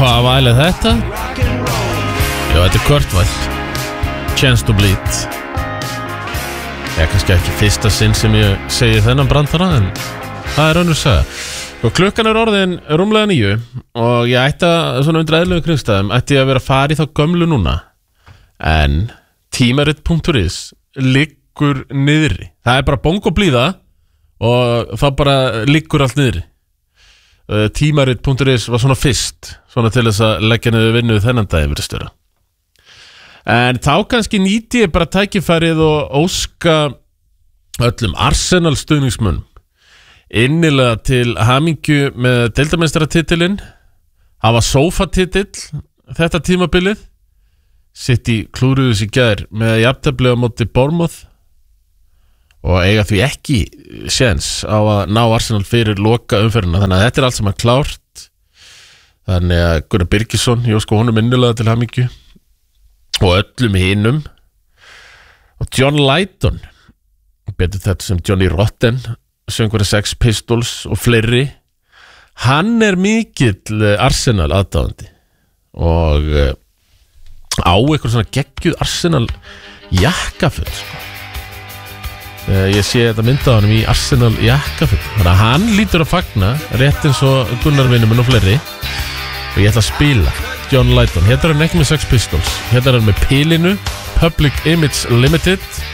Hvað væli þetta? Já, þetta er Kurt Weill, Chance to Bleed. Ég kannski ekki fyrsta sinn sem ég segi þennan brandara, en það er önnur saga. Og klukkan er orðin rúmlega 9 og ég ætti að, svona undir eðlilegu kringstæðum, ætti ég að vera að fara í þá gömlu núna. En tímarit.is liggur niðri. Það er bara bongo blíða og það bara liggur allt niðri. Tímarit.is var svona fyrst, svona til þess að leggja niður vinnu þennan dag yfir störa. En þá kannski nýti ég bara tækifærið og óska öllum Arsenal stuðningsmönnum innilega til hamingju með deildarmeistaratitilinn, hafa sófatitill þetta tímabilið, City klúruðus í gær með jafntefli á móti Bournemouth og eiga því ekki séns á að ná Arsenal fyrir loka umferðina, þannig að þetta er allt saman klárt. Þannig að Gunnar Birgisson, ég óska honum innilega til hamingju og öllum hinum. Og John Lydon, betur þetta sem Johnny Rotten, söngvari Sex Pistols og fleiri, hann er mikill Arsenal aðdáðandi og á eitthvað svona geggjuð Arsenal jakkafull sko. Ég sé þetta mynda á hann í Arsenal jakkafull, þannig að hann lítur að fagna rétt eins og Gunnar vinnum og fleiri. Og ég ætla að spila John Lydon. Hérna er hann ekki með Sex Pistols, hérna er hann með pilinu Public Image Limited